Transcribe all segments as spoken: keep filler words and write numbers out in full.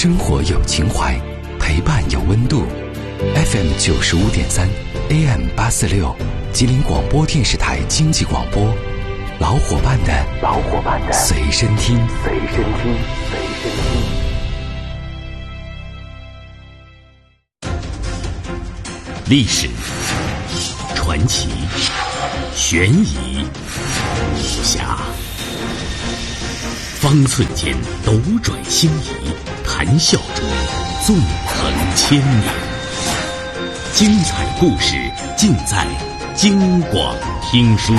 生活有情怀，陪伴有温度。F M 九十五点三 A M 八四六，吉林广播电视台经济广播，老伙伴的老伙伴的随身听，随身听，随身听。历史、传奇、悬疑、武侠，方寸间斗转星移，谈笑中纵横千年。精彩故事尽在京广听书。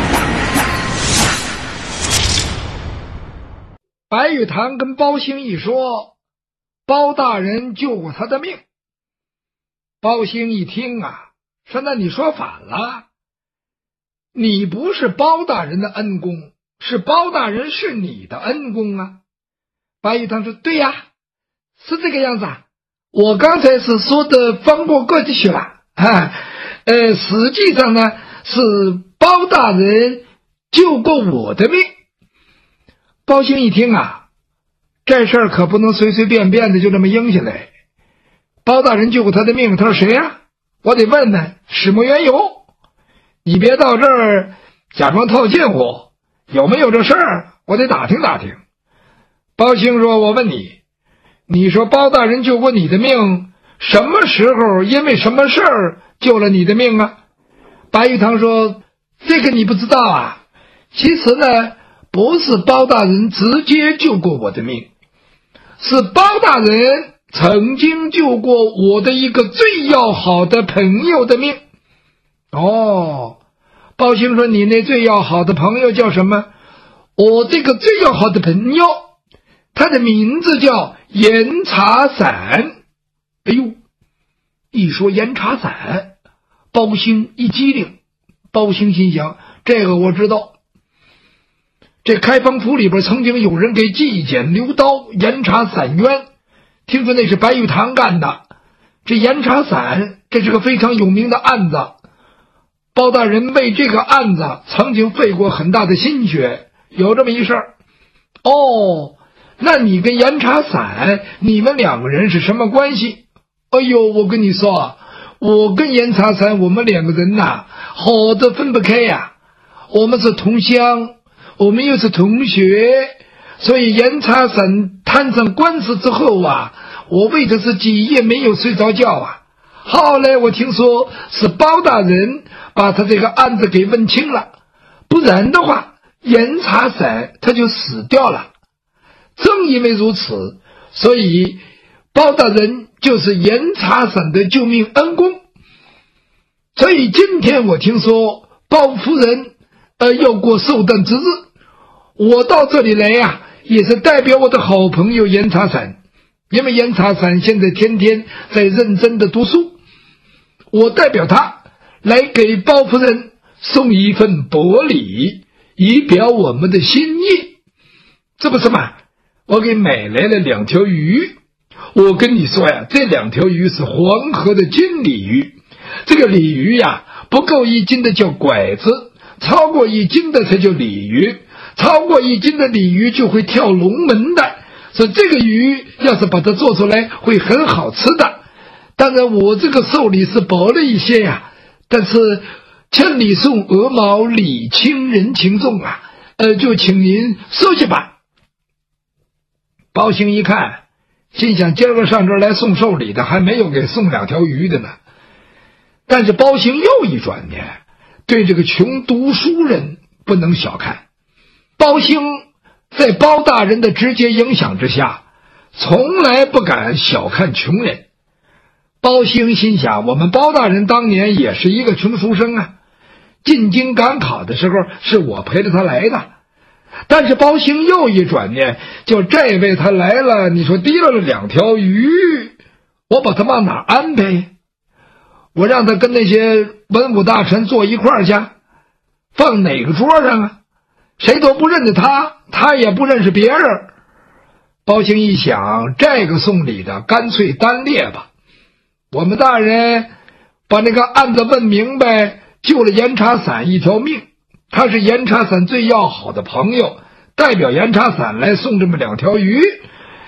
白玉堂跟包兴一说，包大人救过他的命。包兴一听啊，说那你说反了，你不是包大人的恩公，是包大人是你的恩公啊。白玉堂说对呀，是这个样子啊，我刚才是说的放过过去了啊，呃，实际上呢是包大人救过我的命。包兴一听啊，这事儿可不能随随便便的就这么应下来。包大人救过他的命，他说谁呀、啊？我得问问始末缘由。你别到这儿假装套近乎，有没有这事儿？我得打听打听。包兴说，我问你，你说包大人救过你的命，什么时候因为什么事儿救了你的命啊？白玉堂说，这个你不知道啊。其实呢，不是包大人直接救过我的命，是包大人曾经救过我的一个最要好的朋友的命。哦，包兴说，你那最要好的朋友叫什么？我这个最要好的朋友，他的名字叫严茶伞。哎呦，一说严茶伞，包兴一激灵。包兴心想，这个我知道，这开封府里边曾经有人给纪检留刀，严茶伞冤，听说那是白玉堂干的。这严茶伞，这是个非常有名的案子，包大人为这个案子曾经费过很大的心血，有这么一事儿。哦，那你跟严茶伞，你们两个人是什么关系？哎呦，我跟你说，我跟严茶伞，我们两个人呐、啊，好的分不开呀、啊。我们是同乡，我们又是同学，所以严茶伞摊上官司之后啊，我为的是几夜没有睡着觉啊。后来我听说是包大人把他这个案子给问清了，不然的话，严茶伞他就死掉了。正因为如此，所以包大人就是严茶伞的救命恩公。所以今天我听说包夫人呃要过寿诞之日，我到这里来呀、啊，也是代表我的好朋友严茶伞，因为严茶伞现在天天在认真的读书，我代表他来给包夫人送一份薄礼，以表我们的心意。这不是嘛？我给买来了两条鱼，我跟你说呀，这两条鱼是黄河的金鲤鱼。这个鲤鱼呀，不够一斤的叫拐子，超过一斤的才叫鲤鱼，超过一斤的鲤鱼就会跳龙门的。所以这个鱼要是把它做出来会很好吃的。当然我这个寿礼是薄了一些呀，但是千里送鹅毛，礼轻人情重啊，呃，就请您收下吧。包兴一看，心想今儿个上这儿来送寿礼的还没有给送两条鱼的呢。但是包兴又一转念，对这个穷读书人不能小看。包兴在包大人的直接影响之下，从来不敢小看穷人。包兴心想，我们包大人当年也是一个穷书生啊，进京赶考的时候是我陪着他来的。但是包兴又一转念，就这位他来了，你说提了了两条鱼，我把他往哪安排？我让他跟那些文武大臣坐一块儿去，放哪个桌上啊？谁都不认得他，他也不认识别人。包兴一想，这个送礼的干脆单列吧。我们大人把那个案子问明白，救了严茶伞一条命，他是严茶伞最要好的朋友，代表严茶伞来送这么两条鱼，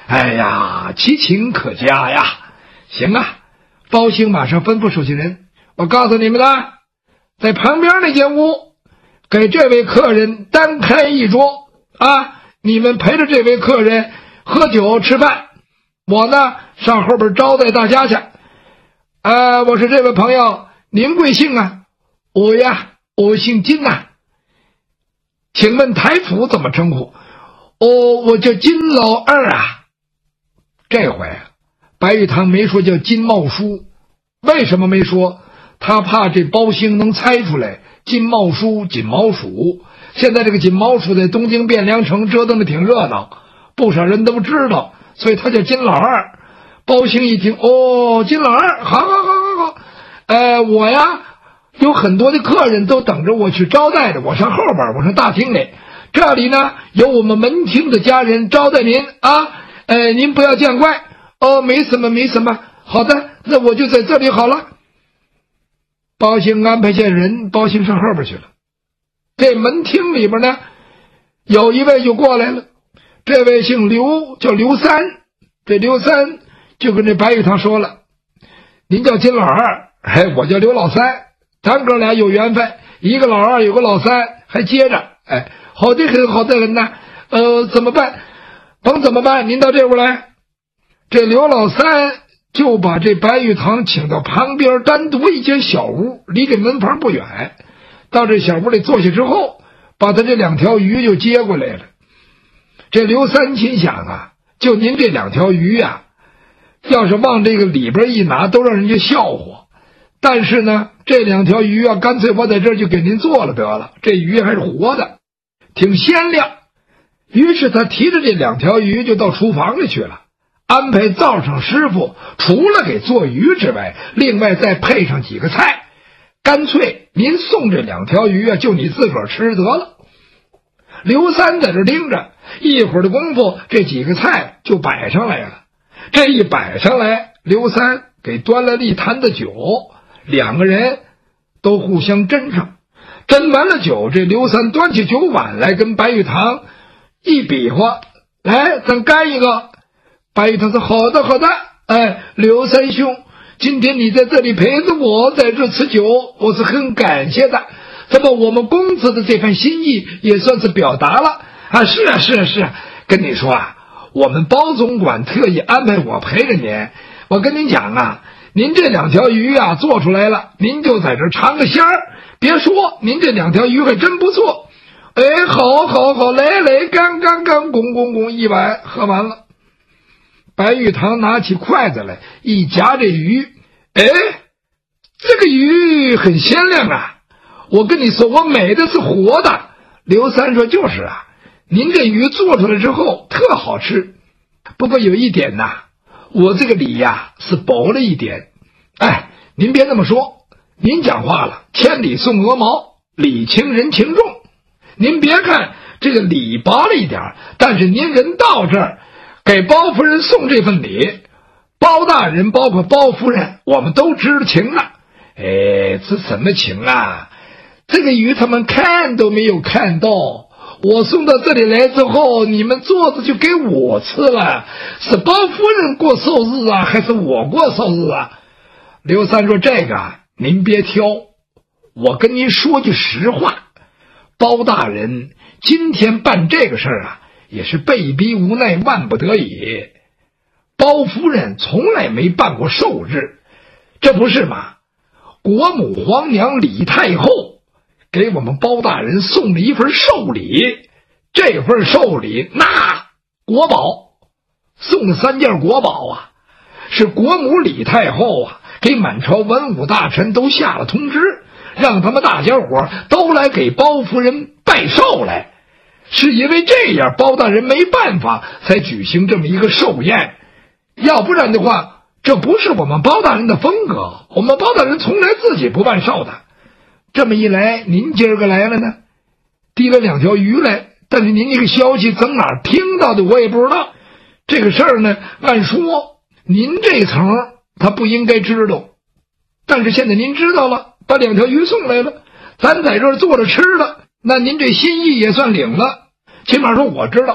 哎呀，其情可嘉呀。行啊，包兴马上吩咐手下人，我告诉你们了，在旁边那间屋给这位客人单开一桌啊，你们陪着这位客人喝酒吃饭，我呢上后边招待大家去。呃，我是这位朋友，您贵姓啊？我呀，我姓金呐、啊。请问台府怎么称呼？哦，我叫金老二啊。这回白玉堂没说叫金茂叔，为什么没说？他怕这包兴能猜出来金茂叔、锦毛鼠。现在这个锦毛鼠在东京汴梁城折腾的挺热闹，不少人都知道，所以他叫金老二。包兴一听，哦，金老二，好好好好好，呃，我呀有很多的客人都等着我去招待着，我上后边，我上大厅里，这里呢有我们门厅的家人招待您啊，呃，您不要见怪哦，没什么没什么，好的，那我就在这里好了。包兴安排下人，包兴上后边去了。这门厅里边呢，有一位就过来了，这位姓刘，叫刘三。这刘三就跟这白玉堂说了，您叫金老二，哎，我叫刘老三，咱哥俩有缘分，一个老二有个老三，还接着，哎，好的很，好的很呐。呃，怎么办？甭怎么办，您到这屋来。这刘老三就把这白玉堂请到旁边单独一间小屋，离这门房不远。到这小屋里坐下之后，把他这两条鱼就接过来了。这刘三心想啊，就您这两条鱼啊，要是往这个里边一拿，都让人家笑话。但是呢，这两条鱼啊，干脆我在这儿就给您做了得了。这鱼还是活的，挺鲜亮。于是他提着这两条鱼就到厨房里去了，安排灶上师傅除了给做鱼之外，另外再配上几个菜。干脆您送这两条鱼啊，就你自个儿吃得了。刘三在这盯着，一会儿的功夫，这几个菜就摆上来了。这一摆上来，刘三给端了一坛的酒，两个人都互相斟上。斟完了酒，这刘三端起酒碗来，跟白玉堂一比划，来，咱干一个。白玉堂说：“好的，好的。哎，刘三兄，今天你在这里陪着我，在这吃酒，我是很感谢的。那么我们公子的这份心意也算是表达了啊。是啊，是啊，是啊。跟你说啊，我们包总管特意安排我陪着您。我跟您讲啊，您这两条鱼啊做出来了，您就在这尝个鲜儿。别说，您这两条鱼还真不错。哎，好，好，好，来来，干干干，拱拱拱，一碗喝完了。白玉堂拿起筷子来，一夹这鱼，哎，这个鱼很鲜亮啊！我跟你说，我买的是活的。刘三说：“就是啊，您这鱼做出来之后特好吃，不过有一点呐，我这个礼呀是薄了一点。哎，您别那么说，您讲话了，千里送鹅毛，礼轻人情重。您别看这个礼薄了一点，但是您人到这儿。”给包夫人送这份礼，包大人包括包夫人，我们都知情了。哎，这什么情啊？这个鱼他们看都没有看到，我送到这里来之后，你们做着就给我吃了，是包夫人过寿日啊，还是我过寿日啊？刘三说：“这个您别挑，我跟您说句实话，包大人今天办这个事儿啊。”也是被逼无奈，万不得已。包夫人从来没办过寿日，这不是吗？国母皇娘李太后给我们包大人送了一份寿礼，这份寿礼那国宝，送了三件国宝啊，是国母李太后啊给满朝文武大臣都下了通知，让他们大家伙都来给包夫人拜寿来。是因为这样，包大人没办法才举行这么一个寿宴，要不然的话，这不是我们包大人的风格。我们包大人从来自己不办寿的。这么一来，您今儿个来了呢，提了两条鱼来，但是您这个消息从哪儿听到的，我也不知道。这个事儿呢，按说您这层他不应该知道，但是现在您知道了，把两条鱼送来了，咱在这儿坐着吃了。那您这心意也算领了，起码说我知道，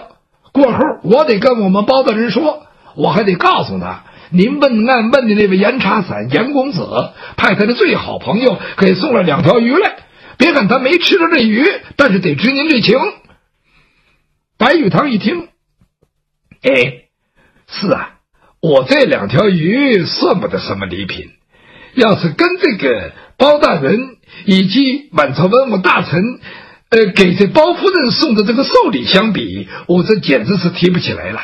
过后我得跟我们包大人说，我还得告诉他，您问案问的那位严查散严公子，派他的最好朋友给送了两条鱼来，别看他没吃着这鱼，但是得知您这情。白玉堂一听，哎，是啊，我这两条鱼算不得什么礼品，要是跟这个包大人以及满朝文武大臣呃，给这包夫人送的这个寿礼相比，我这简直是提不起来了。